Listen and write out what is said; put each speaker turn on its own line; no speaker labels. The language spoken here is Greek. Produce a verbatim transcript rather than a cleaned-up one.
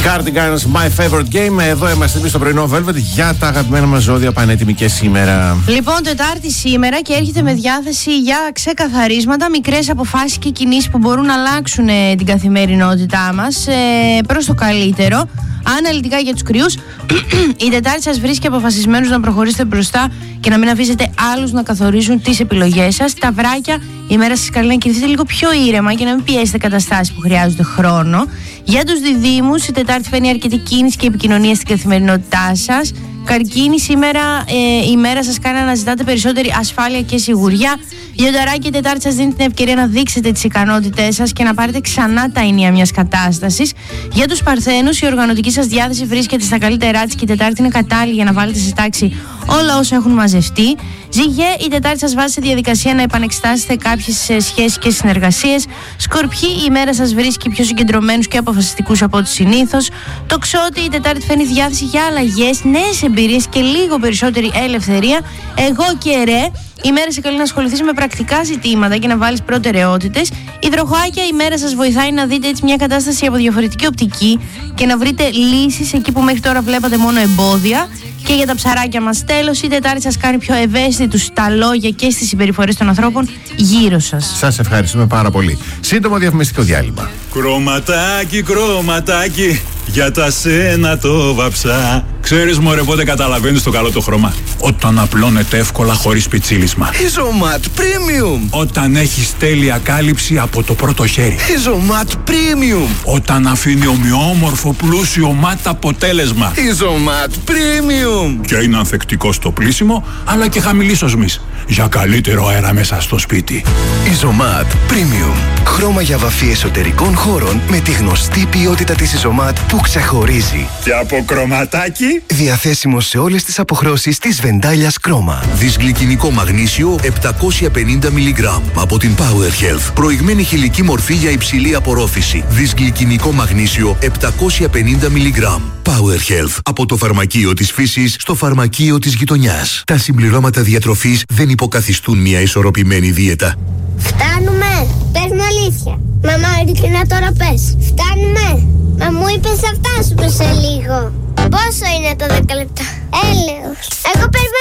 Cardigans, My Favorite Game. Εδώ είμαστε εμείς στο πρωινό Velvet για τα αγαπημένα μας ζώδια πανέτοιμη και σήμερα.
Λοιπόν, Τετάρτη σήμερα και έρχεται με διάθεση για ξεκαθαρίσματα, μικρές αποφάσεις και κινήσεις που μπορούν να αλλάξουν ε, την καθημερινότητά μας ε, προς το καλύτερο. Αναλυτικά για τους κρυούς, η Τετάρτη σας βρίσκει αποφασισμένους να προχωρήσετε μπροστά και να μην αφήσετε άλλους να καθορίζουν τις επιλογές σας. Τα βράκια, η μέρα σας καλεί να κινηθείτε λίγο πιο ήρεμα και να μην πιέσετε καταστάσεις που χρειάζονται χρόνο. Για τους διδύμους, η Τετάρτη φέρνει αρκετή κίνηση και επικοινωνία στην καθημερινότητά σας. Καρκίνη, σήμερα ε, η μέρα σας κάνει να αναζητάτε περισσότερη ασφάλεια και σιγουριά. Λιονταράκι, η Τετάρτη σας δίνει την ευκαιρία να δείξετε τις ικανότητές σας και να πάρετε ξανά τα ενία μιας κατάστασης. Για τους Παρθένους, η οργανωτική σας διάθεση βρίσκεται στα καλύτερά της και η Τετάρτη είναι κατάλληλη για να βάλετε σε τάξη όλα όσα έχουν μαζευτεί. Ζυγέ, η Τετάρτη σας βάζει σε διαδικασία να επανεξετάσετε κάποιες σχέσεις και συνεργασίες. Σκορπιοί, η μέρα σας βρίσκει πιο συγκεντρωμένους και αποφασιστικούς από ό,τι συνήθως. Τοξότη, η Τετάρτη φέρνει διάθεση για αλλαγές, νέες εμπειρίες και λίγο περισσότερη ελευθερία. Εγώ και Ρε, η μέρα σε καλεί να ασχοληθείς με πρακτικά ζητήματα και να βάλεις προτεραιότητες. Υδροχοάκια, η μέρα σας βοηθάει να δείτε έτσι μια κατάσταση από διαφορετική οπτική και να βρείτε λύσεις εκεί που μέχρι τώρα βλέπατε μόνο εμπόδια. Και για τα ψαράκια μας, τέλος, η Τετάρτη σας κάνει πιο ευαίσθητους στα λόγια και στις συμπεριφορές των ανθρώπων γύρω σας.
Σας ευχαριστούμε πάρα πολύ. Σύντομο διαφημιστικό διάλειμμα.
Κρωματάκι, κρωματάκι, για τα σένα το βαψά. Ξέρεις μωρέ πότε καταλαβαίνεις το καλό το χρώμα? Όταν απλώνεται εύκολα χωρίς πιτσίλισμα.
Isomat Premium.
Όταν έχεις τέλεια κάλυψη από το πρώτο χέρι.
Isomat Premium.
Όταν αφήνει ομοιόμορφο πλούσιο ματ αποτέλεσμα.
Isomat Premium.
Και είναι ανθεκτικό στο πλύσιμο αλλά και χαμηλής οσμής, για καλύτερο αέρα μέσα στο σπίτι.
Isomat Premium. Χρώμα για βαφή εσωτερικών χώρων με τη γνωστή ποιότητα της Isomat που ξεχωρίζει.
Και από κρωματάκι.
Διαθέσιμο σε όλες τις αποχρώσεις της Βεντάλιας Chroma.
Δυσγλυκινικό μαγνήσιο επτακόσια πενήντα μιλιγκράμμ από την Power Health. Προηγμένη χηλική μορφή για υψηλή απορρόφηση. Δυσγλυκινικό μαγνήσιο επτακόσια πενήντα μιλιγκράμμ. Power Health. Από το φαρμακείο της φύσης στο φαρμακείο της γειτονιάς. Τα συμπληρώματα διατροφής δεν υποκαθιστούν μια ισορροπημένη δίαιτα.
Φτάνουμε! Πες μου αλήθεια. Μαμά, ειλικρινά τώρα πες. Φτάνουμε! Μα μου είπες θα φτάσουμε σε λίγο. Πόσο είναι το δέκα λεπτά? Έλεος. Εγώ περιμένω